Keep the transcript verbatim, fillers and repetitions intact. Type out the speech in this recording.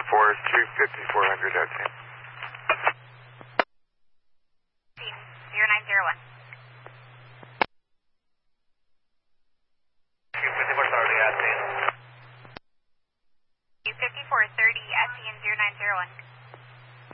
Airport four, two fifty-four hundred, that's it. zero nine zero one. two fifty-four thirty, S E N. two fifty-four thirty, S E N zero nine zero one.